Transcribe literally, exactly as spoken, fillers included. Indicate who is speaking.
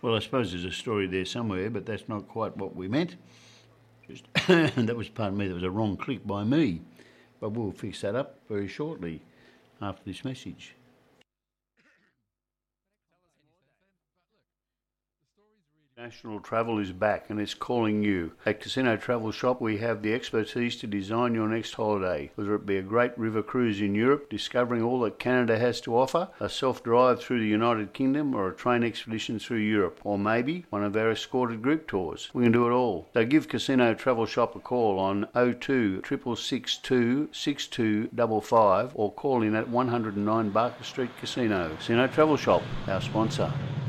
Speaker 1: Well, I suppose there's a story there somewhere, but that's not quite what we meant. Just that was, pardon me, that was a wrong click by me. But we'll fix that up very shortly after this message. National travel is back and it's calling you. At Casino Travel Shop we have the expertise to design your next holiday. Whether it be a great river cruise in Europe, discovering all that Canada has to offer, a self-drive through the United Kingdom or a train expedition through Europe, or maybe one of our escorted group tours. We can do it all. So give Casino Travel Shop a call on oh two, six six two, six two five five or call in at one oh nine Barker Street Casino. Casino Travel Shop, our sponsor.